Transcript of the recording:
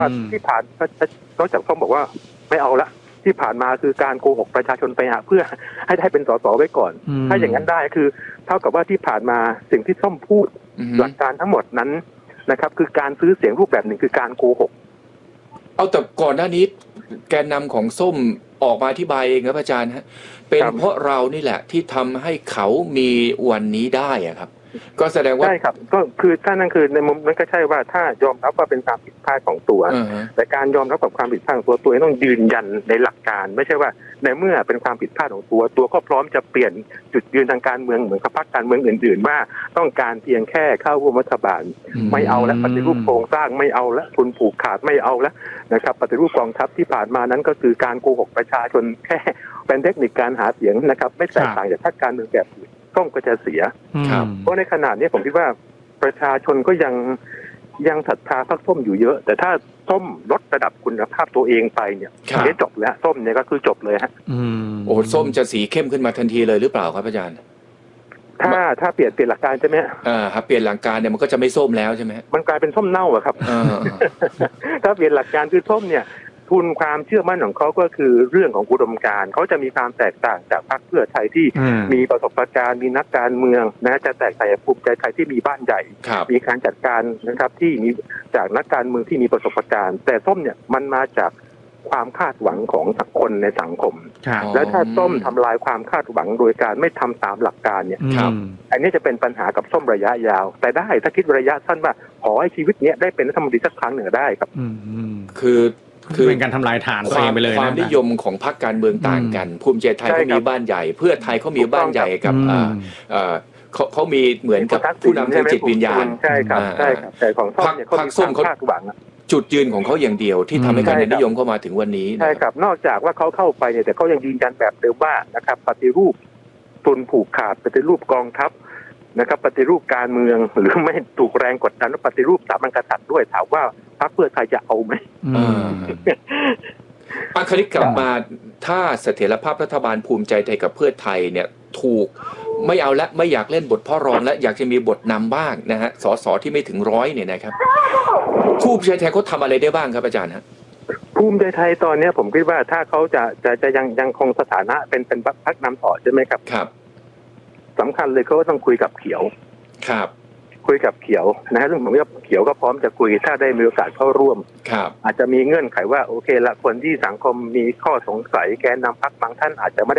ที่ผ่านนอกจากส้มบอกว่าไม่เอาละที่ผ่านมาคือการโกหกประชาชนไปเพื่อให้ได้เป็นสสไว้ก่อนถ้าอย่างนั้นได้คือเท่ากับว่าที่ผ่านมาสิ่งที่ส้มพูดหลักการทั้งหมดนั้นนะครับคือการซื้อเสียงรูปแบบหนึ่งคือการโกหกเอาแต่ก่อนหน้านี้แกนนำของส้มออกมาอธิบายเองครับอาจารย์ฮะเป็นเพราะเรานี่แหละที่ทำให้เขามีวันนี้ได้อะครับก็แสดงว่าใช่ครับก็คือถ้านั่นคือในมุมนั้นก็ใช่ว่าถ้ายอมรับว่าเป็นความผิดพลาดของตัวแต่การยอมรับกับความผิดพลาดของตัวต้องยืนยันในหลักการไม่ใช่ว่าในเมื่อเป็นความผิดพลาดของตัวก็พร้อมจะเปลี่ยนจุดยืนทางการเมืองเหมือนกับพรรคการเมืองอื่นๆว่าต้องการเพียงแค่เข้าร่วมรัฐบาลไม่เอาและปฏิรูปโครงสร้างไม่เอาและทุนผูกขาดไม่เอาแล้วนะครับปฏิรูปกองทัพที่ผ่านมานั้นก็คือการโกหกประชาชนแค่เป็นเทคนิคการหาเสียงนะครับไม่แตกต่างจากพรรคการเมืองแบบอื่นส้มก็จะเสียเพราะในขณะนี้ผมคิดว่าประชาชนก็ยังศรัทธาพรรคส้มอยู่เยอะแต่ถ้าส้มลดระดับคุณภาพตัวเองไปเนี่ยจบแล้วส้มเนี่ยก็คือจบเลยฮะโอ้ส้มจะสีเข้มขึ้นมาทันทีเลยหรือเปล่าครับอาจารย์ถ้าเปลี่ยนหลักการใช่ไหมครับเปลี่ยนหลักการเนี่ยมันก็จะไม่ส้มแล้วใช่ไหมมันกลายเป็นส้มเน่าอะครับถ้าเปลี่ยนหลักการคือส้มเนี่ยทุนความเชื่อมั่นของเขาก็คือเรื่องของอุดมการณ์เขาจะมีความแตกต่างจากพรรคเพื่อไทยที่มีประสบการณ์มีนักการเมืองนะจะแตกต่างจากภูมิใจไทยที่มีบ้านใหญ่มีการจัดการนะครับที่มีจากนักการเมืองที่มีประสบการณ์แต่ส้มเนี่ยมันมาจากความคาดหวังของคนในสังคมแล้วถ้าส้มทำลายความคาดหวังโดยการไม่ทำตามหลักการเนี่ยอันนี้จะเป็นปัญหากับส้มระยะยาวแต่ได้ถ้าคิดระยะสั้นว่าขอให้ชีวิตนี้ได้เป็นรัฐมนตรีสักครั้งหนึ่งได้ครับคือเป็นการทำลายฐานตัวเองไปเลยความนิยมของพรรคการเมืองต่างกันภูมิใจไทยเขามีบ้านใหญ่เพื่อไทยเขามีบ้านใหญ่กับเขามีเหมือนกับผู้นำทางจิตวิญญาณใช่ครับแต่ของส้มเนี่ยเขามีความคาดหวังจุดยืนของเขาอย่างเดียวที่ทำให้การนิยมเข้ามาถึงวันนี้ใช่ครับนอกจากว่าเขาเข้าไปเนี่ยแต่เขายังยืนยันแบบเดิมว่านะครับปฏิรูปทุนผูกขาดปฏิรูปกองทัพนะครับปฏิรูปการเมืองหรือไม่ถูกแรงกดดันว่าปฏิรูปสถาบันกษัตริย์ด้วยถามว่าพรรคเพื่อไทยจะเอาไหมคราวนี้กลับมาถ้าเสถียรภาพรัฐบาลภูมิใจไทยกับเพื่อไทยเนี่ยถูกไม่เอาและไม่อยากเล่นบทพ่อรองและอยากจะมีบทนำบ้างนะฮะสสที่ไม่ถึง100เนี่ยนะครับภูมิใจไทยเขาทำอะไรได้บ้างครับอาจารย์ฮะภูมิใจไทยตอนนี้ผมคิดว่าถ้าเขาจะยังคงสถานะเป็นพรรคนำต่อใช่ไหมครับครับสำคัญเลยเขาก็ต้องคุยกับเขียวครับคุยกับเขียวนะฮะซึ่งผมว่าเขียวก็พร้อมจะคุยถ้าได้มีโอกาสเข้าร่วมอาจจะมีเงื่อนไขว่าโอเคละคนที่สังคมมีข้อสงสัยแกนนำพรรคบางท่านอาจจะไม่ได้